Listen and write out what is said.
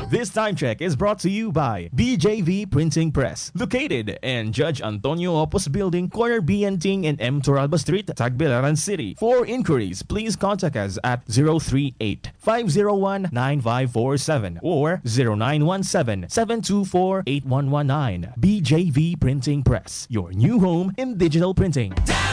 This time check is brought to you by BJV Printing Press, located in Judge Antonio Opus Building, corner B and Ting and M. Toralba Street, Tagbilaran City. For inquiries, please contact us at 038-501-9547 or 0917-724-8119. BJV Printing Press, your new home in digital printing.